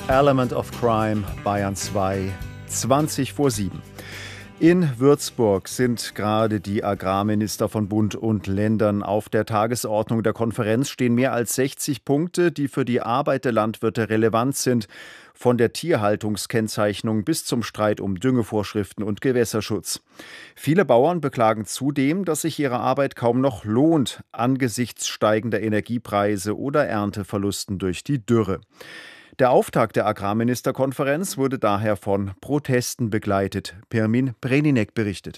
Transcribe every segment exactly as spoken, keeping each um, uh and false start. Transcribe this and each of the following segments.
Element of Crime, Bayern zwei, zwanzig vor sieben. In Würzburg sind gerade die Agrarminister von Bund und Ländern. Auf der Tagesordnung der Konferenz stehen mehr als sechzig Punkte, die für die Arbeit der Landwirte relevant sind. Von der Tierhaltungskennzeichnung bis zum Streit um Düngevorschriften und Gewässerschutz. Viele Bauern beklagen zudem, dass sich ihre Arbeit kaum noch lohnt, angesichts steigender Energiepreise oder Ernteverlusten durch die Dürre. Der Auftakt der Agrarministerkonferenz wurde daher von Protesten begleitet. Pirmin Breninek berichtet.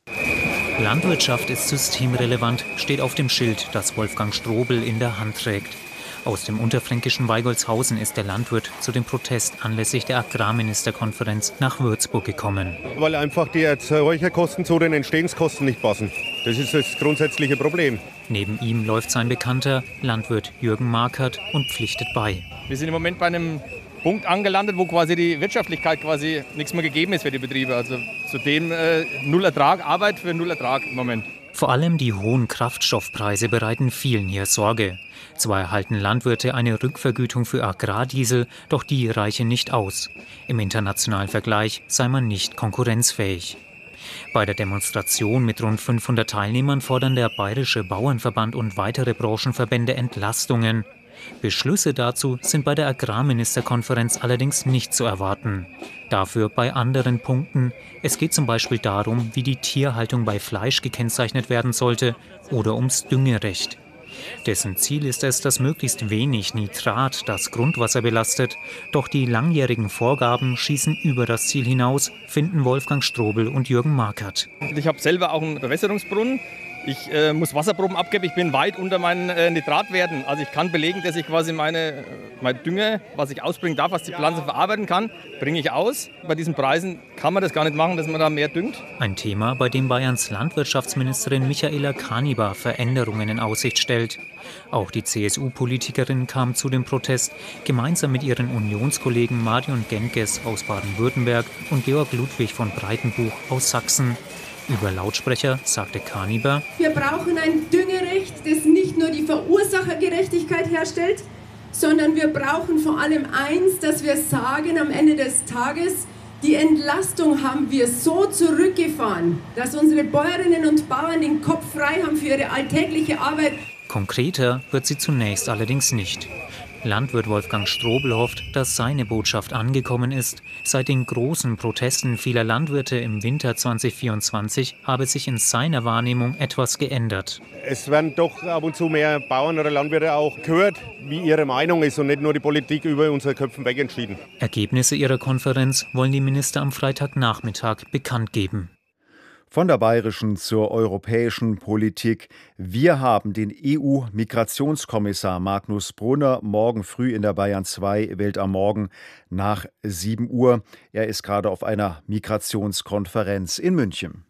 Landwirtschaft ist systemrelevant, steht auf dem Schild, das Wolfgang Strobel in der Hand trägt. Aus dem unterfränkischen Weigolzhausen ist der Landwirt zu dem Protest anlässlich der Agrarministerkonferenz nach Würzburg gekommen. Weil einfach die Erzeugerkosten zu den Entstehungskosten nicht passen. Das ist das grundsätzliche Problem. Neben ihm läuft sein Bekannter, Landwirt Jürgen Markert, und pflichtet bei. Wir sind im Moment bei einem Punkt angelandet, wo quasi die Wirtschaftlichkeit quasi nichts mehr gegeben ist für die Betriebe. Also zudem äh, null Ertrag, Arbeit für null Ertrag im Moment. Vor allem die hohen Kraftstoffpreise bereiten vielen hier Sorge. Zwar erhalten Landwirte eine Rückvergütung für Agrardiesel, doch die reiche nicht aus. Im internationalen Vergleich sei man nicht konkurrenzfähig. Bei der Demonstration mit rund fünfhundert Teilnehmern fordern der Bayerische Bauernverband und weitere Branchenverbände Entlastungen. Beschlüsse dazu sind bei der Agrarministerkonferenz allerdings nicht zu erwarten. Dafür bei anderen Punkten. Es geht zum Beispiel darum, wie die Tierhaltung bei Fleisch gekennzeichnet werden sollte oder ums Düngerecht. Dessen Ziel ist es, dass möglichst wenig Nitrat das Grundwasser belastet. Doch die langjährigen Vorgaben schießen über das Ziel hinaus, finden Wolfgang Strobel und Jürgen Markert. Ich habe selber auch einen Bewässerungsbrunnen. Ich äh, muss Wasserproben abgeben, ich bin weit unter meinen äh, Nitratwerten. Also ich kann belegen, dass ich quasi meine, meine Dünge, was ich ausbringen darf, was die Pflanze verarbeiten kann, bringe ich aus. Bei diesen Preisen kann man das gar nicht machen, dass man da mehr düngt. Ein Thema, bei dem Bayerns Landwirtschaftsministerin Michaela Kanibar Veränderungen in Aussicht stellt. Auch die C S U-Politikerin kam zu dem Protest, gemeinsam mit ihren Unionskollegen Marion Genkes aus Baden-Württemberg und Georg Ludwig von Breitenbuch aus Sachsen. Über Lautsprecher sagte Kanibar: Wir brauchen ein Düngerecht, das nicht nur die Verursachergerechtigkeit herstellt, sondern wir brauchen vor allem eins, dass wir sagen am Ende des Tages, die Entlastung haben wir so zurückgefahren, dass unsere Bäuerinnen und Bauern den Kopf frei haben für ihre alltägliche Arbeit. Konkreter wird sie zunächst allerdings nicht. Landwirt Wolfgang Strobel hofft, dass seine Botschaft angekommen ist. Seit den großen Protesten vieler Landwirte im Winter zwanzig vierundzwanzig habe sich in seiner Wahrnehmung etwas geändert. Es werden doch ab und zu mehr Bauern oder Landwirte auch gehört, wie ihre Meinung ist und nicht nur die Politik über unsere Köpfen weg entschieden. Ergebnisse ihrer Konferenz wollen die Minister am Freitagnachmittag bekannt geben. Von der bayerischen zur europäischen Politik. Wir haben den E U-Migrationskommissar Magnus Brunner morgen früh in der Bayern zwei, Welt am Morgen nach sieben Uhr. Er ist gerade auf einer Migrationskonferenz in München.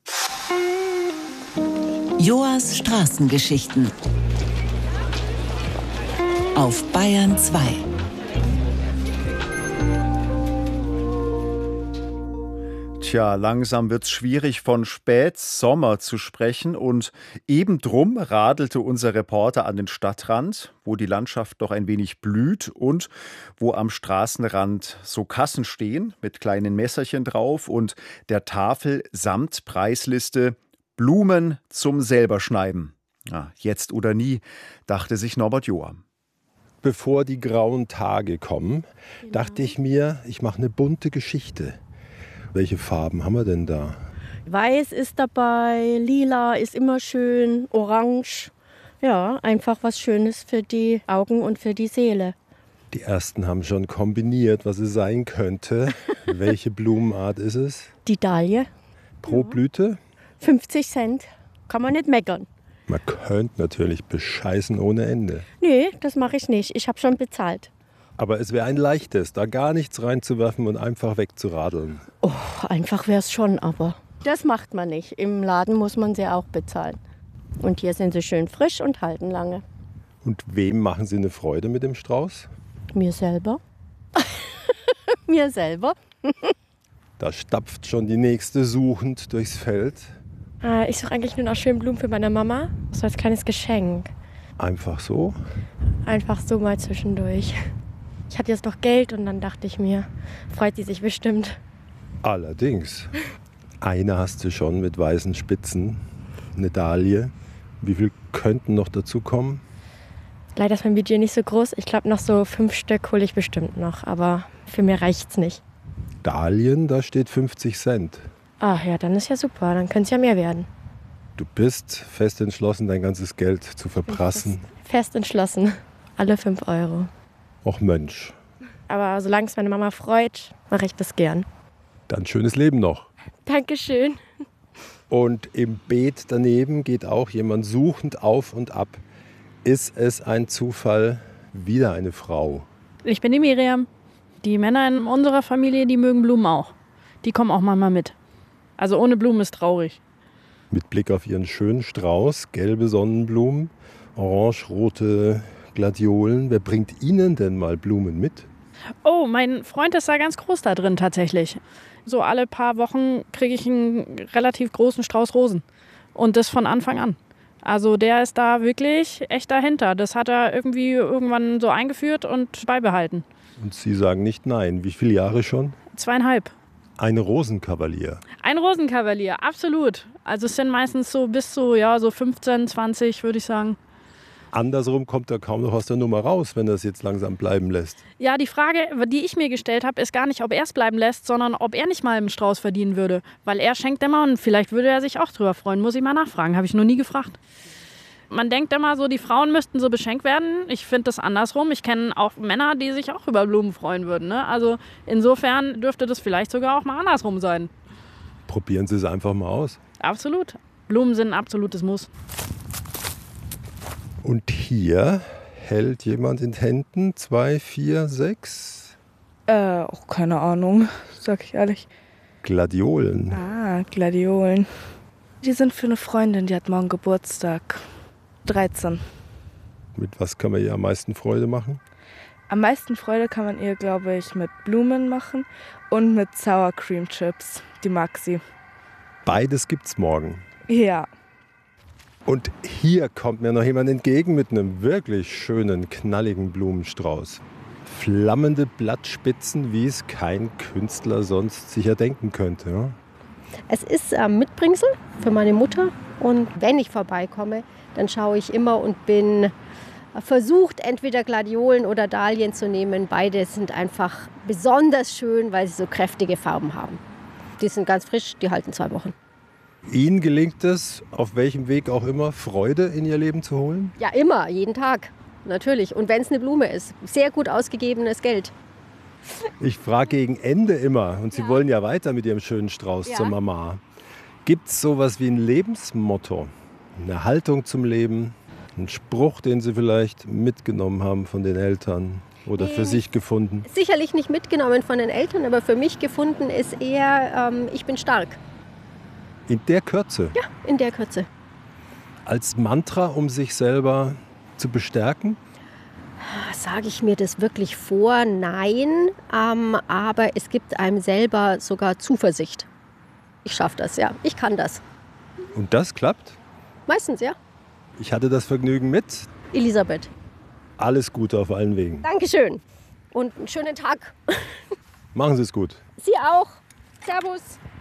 Joas Straßengeschichten auf Bayern zwei. Tja, langsam wird's schwierig, von Spätsommer zu sprechen, und eben drum radelte unser Reporter an den Stadtrand, wo die Landschaft noch ein wenig blüht und wo am Straßenrand so Kassen stehen mit kleinen Messerchen drauf und der Tafel samt Preisliste Blumen zum Selberschneiden. Ja, jetzt oder nie, dachte sich Norbert Joa. Bevor die grauen Tage kommen, genau, dachte ich mir, ich mache eine bunte Geschichte. Welche Farben haben wir denn da? Weiß ist dabei, lila ist immer schön, orange. Ja, einfach was Schönes für die Augen und für die Seele. Die ersten haben schon kombiniert, was es sein könnte. Welche Blumenart ist es? Die Dahlie. Pro ja. Blüte? fünfzig Cent. Kann man nicht meckern. Man könnte natürlich bescheißen ohne Ende. Nee, das mache ich nicht. Ich habe schon bezahlt. Aber es wäre ein leichtes, da gar nichts reinzuwerfen und einfach wegzuradeln. Oh, einfach wäre es schon, aber das macht man nicht. Im Laden muss man sie auch bezahlen. Und hier sind sie schön frisch und halten lange. Und wem machen Sie eine Freude mit dem Strauß? Mir selber. Mir selber. Da stapft schon die nächste suchend durchs Feld. Äh, ich suche eigentlich nur noch schöne Blumen für meine Mama. So als kleines Geschenk. Einfach so? Einfach so mal zwischendurch. Ich hatte jetzt noch Geld und dann dachte ich mir, freut sie sich bestimmt. Allerdings, eine hast du schon mit weißen Spitzen, eine Dahlie. Wie viel könnten noch dazu kommen? Leider ist mein Budget nicht so groß. Ich glaube, noch so fünf Stück hole ich bestimmt noch, aber für mich reicht's nicht. Dahlien, da steht fünfzig Cent. Ach ja, dann ist ja super, dann könnte es ja mehr werden. Du bist fest entschlossen, dein ganzes Geld zu verprassen. Fest, fest entschlossen, alle fünf Euro. Och Mensch, Aber solange es meine Mama freut, mache ich das gern. dann schönes Leben noch. Dankeschön. Und im Beet daneben geht auch jemand suchend auf und ab. Ist es ein Zufall? Wieder eine Frau. Ich bin die Miriam. Die Männer in unserer Familie, die mögen Blumen auch. Die kommen auch manchmal mit. Also ohne Blumen ist traurig. Mit Blick auf ihren schönen Strauß, gelbe Sonnenblumen, orange-rote Gladiolen. Wer bringt Ihnen denn mal Blumen mit? Oh, mein Freund ist da ganz groß da drin tatsächlich. So alle paar Wochen kriege ich einen relativ großen Strauß Rosen. Und das von Anfang an. Also der ist da wirklich echt dahinter. Das hat er irgendwie irgendwann so eingeführt und beibehalten. Und Sie sagen nicht nein. Wie viele Jahre schon? Zweieinhalb. Ein Rosenkavalier. Ein Rosenkavalier, absolut. Also es sind meistens so bis zu ja, so fünfzehn, zwanzig, würde ich sagen. Andersrum kommt er kaum noch aus der Nummer raus, wenn er es jetzt langsam bleiben lässt. Ja, die Frage, die ich mir gestellt habe, ist gar nicht, ob er es bleiben lässt, sondern ob er nicht mal einen Strauß verdienen würde. Weil er schenkt immer und vielleicht würde er sich auch drüber freuen. Muss ich mal nachfragen, habe ich noch nie gefragt. Man denkt immer so, die Frauen müssten so beschenkt werden. Ich finde das andersrum. Ich kenne auch Männer, die sich auch über Blumen freuen würden. Ne? Also insofern dürfte das vielleicht sogar auch mal andersrum sein. Probieren Sie es einfach mal aus. Absolut. Blumen sind ein absolutes Muss. Und hier hält jemand in Händen zwei, vier, sechs Äh, auch keine Ahnung, sag ich ehrlich. Gladiolen. Ah, Gladiolen. Die sind für eine Freundin, die hat morgen Geburtstag. dreizehn. Mit was kann man ihr am meisten Freude machen? Am meisten Freude kann man ihr, glaube ich, mit Blumen machen und mit Sour Cream Chips. Die mag sie. Beides gibt's morgen. Ja. Und hier kommt mir noch jemand entgegen mit einem wirklich schönen, knalligen Blumenstrauß. Flammende Blattspitzen, wie es kein Künstler sonst sich erdenken könnte. Ja? Es ist ein Mitbringsel für meine Mutter. Und wenn ich vorbeikomme, dann schaue ich immer und bin versucht, entweder Gladiolen oder Dahlien zu nehmen. Beide sind einfach besonders schön, weil sie so kräftige Farben haben. Die sind ganz frisch, die halten zwei Wochen. Ihnen gelingt es, auf welchem Weg auch immer, Freude in Ihr Leben zu holen? Ja, immer, jeden Tag, natürlich. Und wenn es eine Blume ist, sehr gut ausgegebenes Geld. Ich frage gegen Ende immer, und Sie ja. wollen ja weiter mit Ihrem schönen Strauß ja. zur Mama. Gibt es sowas wie ein Lebensmotto, eine Haltung zum Leben, einen Spruch, den Sie vielleicht mitgenommen haben von den Eltern oder für sich gefunden? Sicherlich nicht mitgenommen von den Eltern, aber für mich gefunden ist eher, ähm, ich bin stark. In der Kürze? Ja, in der Kürze. Als Mantra, um sich selber zu bestärken? Sage ich mir das wirklich vor? Nein, ähm, aber es gibt einem selber sogar Zuversicht. Ich schaffe das, ja. Ich kann das. Und das klappt? Meistens, ja. Ich hatte das Vergnügen mit Elisabeth. Alles Gute auf allen Wegen. Dankeschön. Und einen schönen Tag. Machen Sie es gut. Sie auch. Servus.